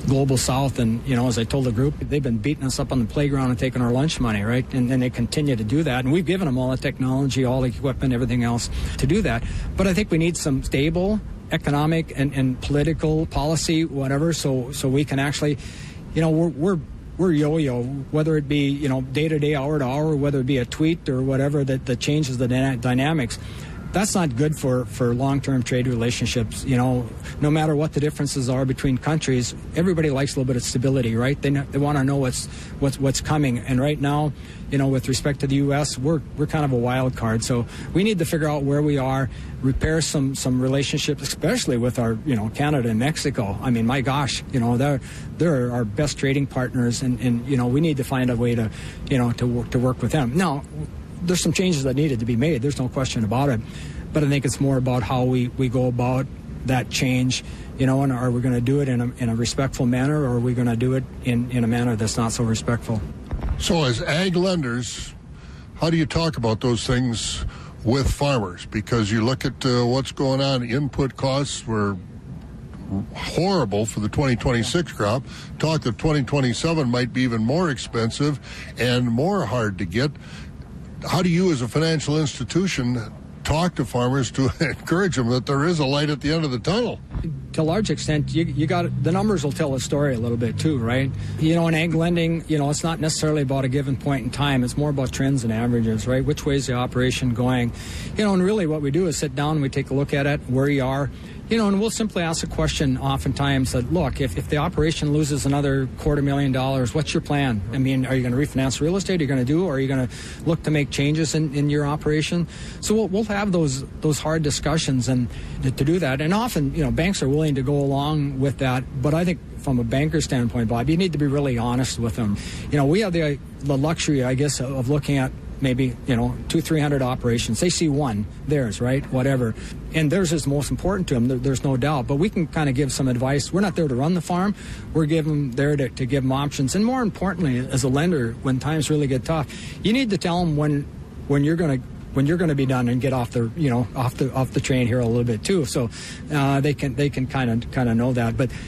Global South, and, as I told the group, they've been beating us up on the playground and taking our lunch money, right? And they continue to do that. And we've given them all the technology, all the equipment, everything else to do that. But I think we need some stable economic and political policy, whatever, so we can actually, we're yo-yo, whether it be, day to day, hour to hour, whether it be a tweet or whatever that changes the dynamics. That's not good for long-term trade relationships. No matter what the differences are between countries, everybody likes a little bit of stability, right? They want to know what's coming. And right now, with respect to the U.S., we're kind of a wild card. So we need to figure out where we are, repair some relationships, especially with our Canada and Mexico. I mean, my gosh, they're our best trading partners, and we need to find a way to work with them. Now, there's some changes that needed to be made. There's no question about it. But I think it's more about how we go about that change, and are we going to do it in a respectful manner, or are we going to do it in a manner that's not so respectful? So as ag lenders, how do you talk about those things with farmers? Because you look at what's going on. Input costs were horrible for the 2026 crop. Talk that 2027 might be even more expensive and more hard to get. How do you, as a financial institution, talk to farmers to encourage them that there is a light at the end of the tunnel? To a large extent, you got the numbers will tell a story a little bit too, right? In ag lending, it's not necessarily about a given point in time. It's more about trends and averages, right? Which way is the operation going? And really what we do is sit down and we take a look at it, where you are. And we'll simply ask a question oftentimes that, look, if the operation loses another $250,000, what's your plan? I mean, are you going to refinance real estate? Are you going to or are you going to look to make changes in your operation? So we'll have those hard discussions and to do that. And often, banks are willing to go along with that. But I think from a banker standpoint, Bob, you need to be really honest with them. We have the luxury, I guess, of looking at maybe, 200-300 operations. They see one, theirs, right? Whatever. And theirs is most important to them, there's no doubt. But we can kind of give some advice. We're not there to run the farm. We're there to give them options. And more importantly, as a lender, when times really get tough, you need to tell them when you're going to be done and get off the off the train here a little bit too. So they can kind of know that. But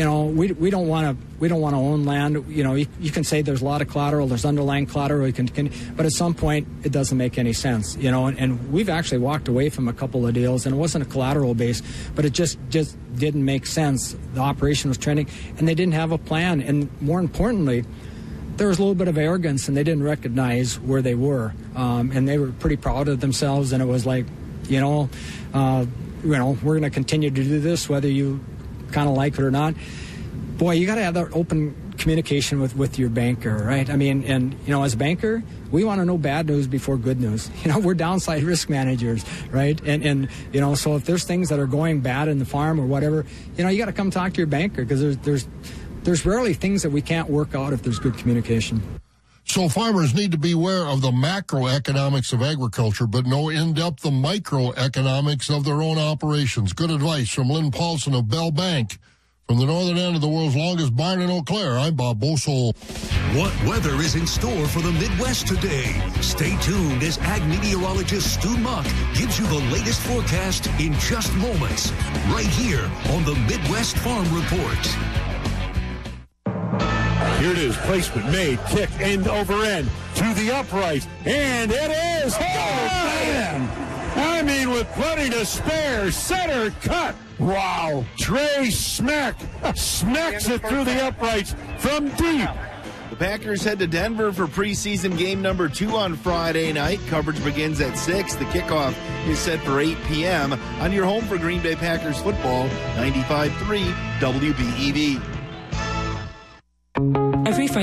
we don't want to own land. You can say there's a lot of collateral, there's underlying collateral, but at some point it doesn't make any sense. And we've actually walked away from a couple of deals, and it wasn't a collateral base, but it just didn't make sense. The operation was trending, and they didn't have a plan. And more importantly, there was a little bit of arrogance, and they didn't recognize where they were, and they were pretty proud of themselves. And it was like, we're going to continue to do this, whether you kind of like it or not. Boy, you got to have that open communication with your banker, right? I mean, and as a banker, we want to know bad news before good news. We're downside risk managers, right? And so if there's things that are going bad in the farm or whatever, you got to come talk to your banker, because there's rarely things that we can't work out if there's good communication. So farmers need to be aware of the macroeconomics of agriculture, but know in-depth the microeconomics of their own operations. Good advice from Lynn Paulson of Bell Bank. From the northern end of the world's longest barn in Eau Claire, I'm Bob Bosol. What weather is in store for the Midwest today? Stay tuned as ag meteorologist Stu Muck gives you the latest forecast in just moments, right here on the Midwest Farm Report. Here it is, placement made, kick, end over end, to the upright, and it is! Oh, man! I mean, with plenty to spare, center cut! Wow! Trey smacks it through the uprights from deep. The Packers head to Denver for preseason game number 2 on Friday night. Coverage begins at 6. The kickoff is set for 8 p.m. on your home for Green Bay Packers football, 95.3 WBEV. Every